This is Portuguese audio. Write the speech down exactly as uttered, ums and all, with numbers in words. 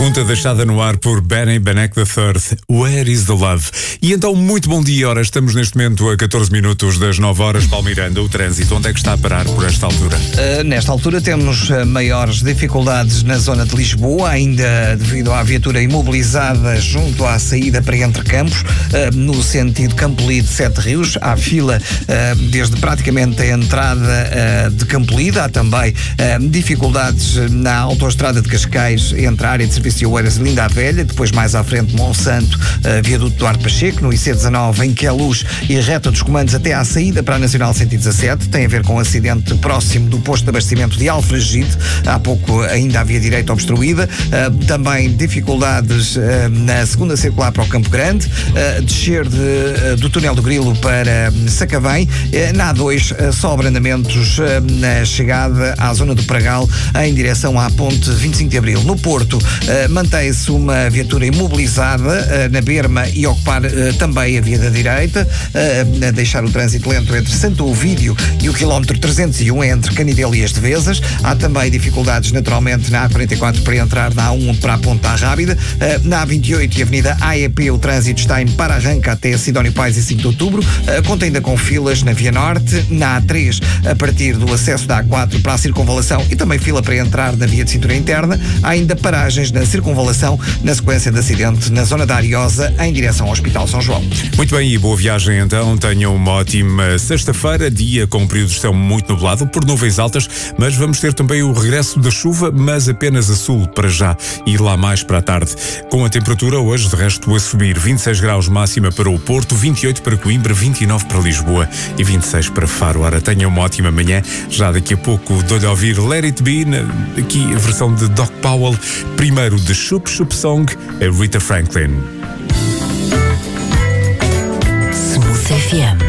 Pergunta deixada no ar por Benny Benek the third. Where is the love? E então, muito bom dia. Ora, estamos neste momento a catorze minutos das nove horas. Paulo Miranda, o trânsito, onde é que está a parar por esta altura? Uh, nesta altura temos uh, maiores dificuldades na zona de Lisboa, ainda devido à viatura imobilizada junto à saída para Entre Campos, uh, no sentido Campolide Sete Rios. Há fila uh, desde praticamente a entrada uh, de Campolide. Há também uh, dificuldades na autoestrada de Cascais, entre a área de serviço de Oeiras e Linda a Velha. Depois, mais à frente, Monsanto, uh, viaduto Duarte Pacheco, no I C dezanove, em Queluz e reta dos comandos até à saída para a Nacional cento e dezassete. Tem a ver com um acidente próximo do posto de abastecimento de Alfragide. Há pouco ainda havia direita obstruída. Uh, também dificuldades uh, na segunda circular para o Campo Grande. Uh, descer de, uh, do túnel do Grilo para um, Sacavém. Uh, na A dois, uh, só abrandamentos uh, na chegada à zona do Pragal, em direção à ponte vinte e cinco de Abril. No Porto, uh, mantém-se uma viatura imobilizada uh, na berma e ocupar uh, também a via da direita, uh, a deixar o trânsito lento entre Santo Ovídio e o quilómetro trezentos e um entre Canidelo e as Devesas. Há também dificuldades naturalmente na A quarenta e quatro para entrar na A um para a Ponta Rábida. Uh, na A vinte e oito e Avenida A E P o trânsito está em para-arranca até Sidónio Pais e cinco de Outubro, uh, conta ainda com filas na Via Norte. Na A três, a partir do acesso da A quatro para a Circunvalação e também fila para entrar na via de cintura interna. Há ainda paragens na Circunvalação na sequência de acidente na zona da Ariosa em direção ao Hospital São João. Muito bem, e boa viagem então. Tenham uma ótima sexta-feira, dia com um período de céu muito nublado por nuvens altas, mas vamos ter também o regresso da chuva, mas apenas a sul para já e lá mais para a tarde. Com a temperatura hoje de resto a subir, vinte e seis graus máxima para o Porto, vinte e oito para Coimbra, vinte e nove para Lisboa e vinte e seis para Faro. Ora, tenham uma ótima manhã. Já daqui a pouco dou-lhe a ouvir Let It Be, aqui a versão de Doc Powell, primeiro de Chup Chup Song, a Rita Franklin. Smooth F M.